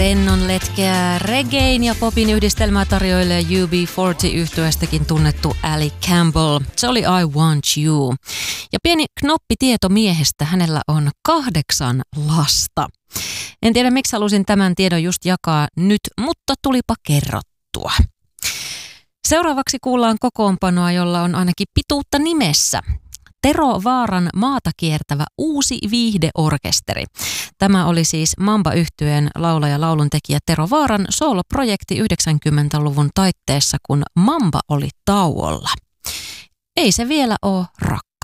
Rennon letkeä reggaein ja popin yhdistelmää tarjoilee UB40-yhtyeestäkin tunnettu Ali Campbell. Se oli I Want You. Ja pieni knoppitieto miehestä, hänellä on 8 lasta. En tiedä miksi halusin tämän tiedon just jakaa nyt, mutta tulipa kerrottua. Seuraavaksi kuullaan kokoonpanoa, jolla on ainakin pituutta nimessä. Tero Vaaran maata kiertävä uusi viihdeorkesteri. Tämä oli siis Mamba-yhtyeen laulaja lauluntekijä Tero Vaaran sooloprojekti 90-luvun taitteessa, kun Mamba oli tauolla. Ei se vielä ole rakkaus.